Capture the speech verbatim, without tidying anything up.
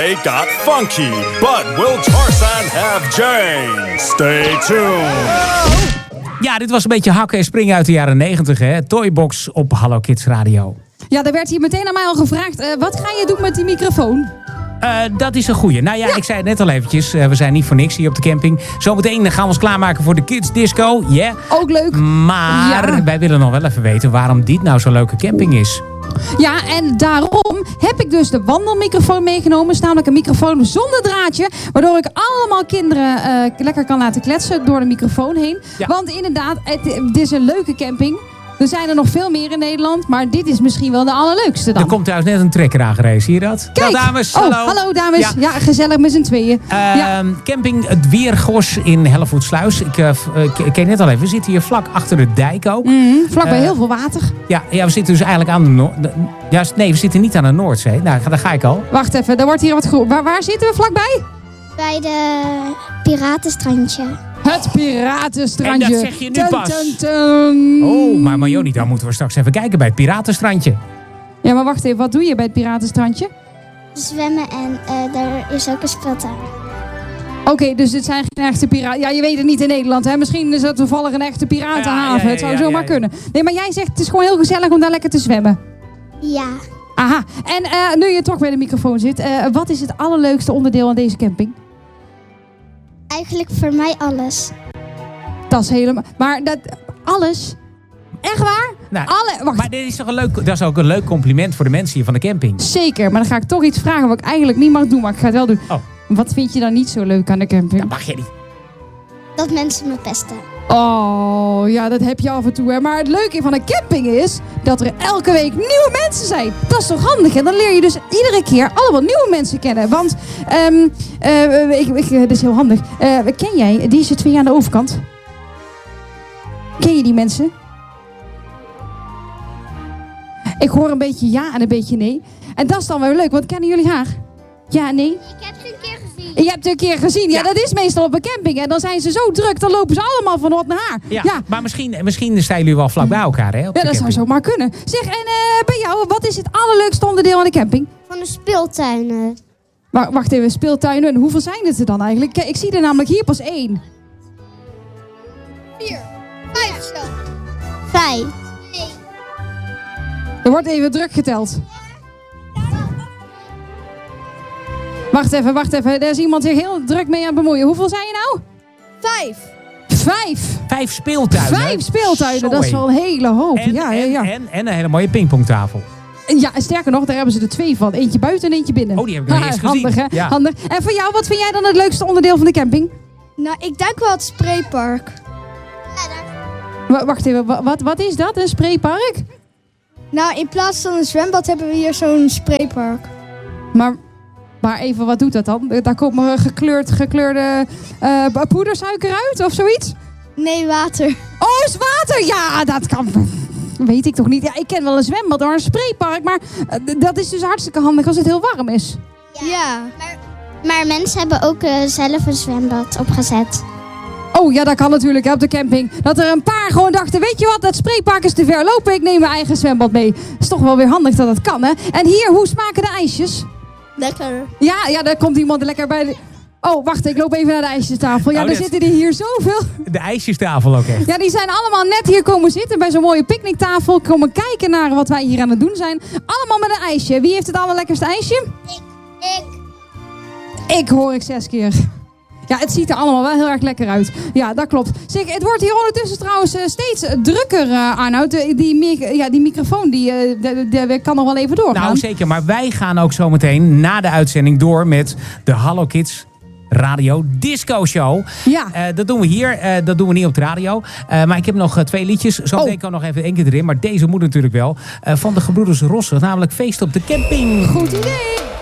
They got funky, but will Tarzan have Jane? Stay tuned. Ja, dit was een beetje hakken en springen uit de jaren negentig, hè? Toybox op Hallo Kids Radio. Ja, er werd hier meteen aan mij al gevraagd, uh, wat ga je doen met die microfoon? Uh, dat is een goeie. Nou ja, ja, ik zei het net al eventjes. Uh, we zijn niet voor niks hier op de camping. Zometeen gaan we ons klaarmaken voor de Kids Disco. Yeah. Ook leuk. Maar ja. wij willen nog wel even weten waarom dit nou zo'n leuke camping is. Ja, en daarom heb ik dus de wandelmicrofoon meegenomen. Is namelijk een microfoon zonder draadje. Waardoor ik allemaal kinderen uh, lekker kan laten kletsen door de microfoon heen. Ja. Want inderdaad, het, het is een leuke camping. Er zijn er nog veel meer in Nederland, maar dit is misschien wel de allerleukste dan. Er komt trouwens net een trekker aangereden, zie je dat? Kijk! Nou, dames, oh, hallo. hallo dames. Ja, ja gezellig met z'n tweeën. Uh, ja. Camping Het Weergos in Hellevoetsluis. Ik uh, ken net al even, we zitten hier vlak achter de dijk ook. Mm, vlak bij uh, heel veel water. Ja, ja, we zitten dus eigenlijk aan de Noord... Ja, nee, we zitten niet aan de Noordzee. Nou, daar ga ik al. Wacht even, er wordt hier wat groen. Waar, waar zitten we vlakbij? Bij de Piratenstrandje. Het Piratenstrandje. En dat zeg je nu dun, pas. Dun, dun. Oh, maar Marjoni, daar moeten we straks even kijken bij het Piratenstrandje. Ja, maar wacht even. Wat doe je bij het Piratenstrandje? Zwemmen en uh, daar is ook een speeltuin. Oké, okay, dus het zijn geen echte piraten. Ja, je weet het niet in Nederland, hè? Misschien is het toevallig een echte piratenhaven. Ja, ja, ja, het zou ja, ja, zomaar ja, ja. kunnen. Nee, maar jij zegt het is gewoon heel gezellig om daar lekker te zwemmen. Ja. Aha. En uh, nu je toch bij de microfoon zit, uh, wat is het allerleukste onderdeel aan deze camping? Eigenlijk voor mij alles. Dat is helemaal... Maar dat... Alles? Echt waar? Nou, Alle, wacht. Maar dit is toch een leuk, dat is ook een leuk compliment voor de mensen hier van de camping. Zeker, maar dan ga ik toch iets vragen wat ik eigenlijk niet mag doen, maar ik ga het wel doen. Oh. Wat vind je dan niet zo leuk aan de camping? Dat mag je niet. Dat mensen me pesten. Oh, ja, dat heb je af en toe. Hè. Maar het leuke van een camping is dat er elke week nieuwe mensen zijn. Dat is toch handig? En dan leer je dus iedere keer allemaal nieuwe mensen kennen. Want, um, uh, ik, ik, dat is heel handig. Uh, ken jij, die zit twee aan de overkant. Ken je die mensen? Ik hoor een beetje ja en een beetje nee. En dat is dan wel leuk, want kennen jullie haar? Ja, nee? Ik heb ze een keer gezien. Je hebt het een keer gezien. Ja, ja, dat is meestal op een camping. En dan zijn ze zo druk, dan lopen ze allemaal van op naar haar. Ja, ja. Maar misschien, misschien staan jullie wel vlak bij elkaar, hè? Op ja, de dat camping. zou zomaar kunnen. Zeg, en uh, bij jou, wat is het allerleukste onderdeel aan de camping? Van de speeltuinen. Maar, wacht even, speeltuinen. En hoeveel zijn het er dan eigenlijk? Kijk, ik zie er namelijk hier pas één. Vier. Vijf zo. Vijf. Nee. Er wordt even druk geteld. Wacht even, wacht even. Er is iemand hier heel druk mee aan het bemoeien. Hoeveel zijn je nou? Vijf. Vijf. Vijf speeltuinen. Vijf speeltuinen, Zo dat is wel een hele hoop. En, ja, en, ja, ja. En, en een hele mooie pingpongtafel. Ja, en sterker nog, daar hebben ze er twee van. Eentje buiten en eentje binnen. Oh, die heb ik nog niet eens gezien. Handig, hè? Ja. Handig. En voor jou, wat vind jij dan het leukste onderdeel van de camping? Nou, ik denk wel het spreepark. W- wacht even, w- wat, wat is dat? Een spreepark? Nou, in plaats van een zwembad hebben we hier zo'n spreepark. Maar, maar even, wat doet dat dan? Daar komt maar gekleurd, gekleurde uh, poedersuiker uit of zoiets? Nee, water. Oh, is water? Ja, dat kan... Weet ik toch niet. Ja, ik ken wel een zwembad of een spreepark, maar uh, dat is dus hartstikke handig als het heel warm is. Ja. ja. Maar, maar mensen hebben ook uh, zelf een zwembad opgezet. Oh ja, dat kan natuurlijk hè, op de camping. Dat er een paar gewoon dachten, weet je wat, dat spreepark is te ver lopen. Ik neem mijn eigen zwembad mee. Is toch wel weer handig dat dat kan, hè? En hier, hoe smaken de ijsjes? Lekker. Ja, ja, daar komt iemand lekker bij de... Oh, wacht, ik loop even naar de ijsjestafel. Ja, oh, er dit... zitten er hier zoveel. De ijsjestafel ook echt. Ja, die zijn allemaal net hier komen zitten bij zo'n mooie picknicktafel. Komen kijken naar wat wij hier aan het doen zijn. Allemaal met een ijsje. Wie heeft het allerlekkerste ijsje? Ik. Ik. Ik hoor ik zes keer. Ja, het ziet er allemaal wel heel erg lekker uit. Ja, dat klopt. Zeg, het wordt hier ondertussen trouwens uh, steeds drukker, uh, Arnoud. Die, die, ja, die microfoon die, uh, de, de, de kan nog wel even doorgaan. Nou, zeker. Maar wij gaan ook zometeen na de uitzending door met de Hallo Kids Radio Disco Show. Ja. Uh, dat doen we hier. Uh, dat doen we niet op de radio. Uh, maar ik heb nog uh, twee liedjes. Zo meteen kan nog even één keer erin. Maar deze moet natuurlijk wel. Uh, van de gebroeders Rossen. Namelijk Feest op de Camping. Goed idee.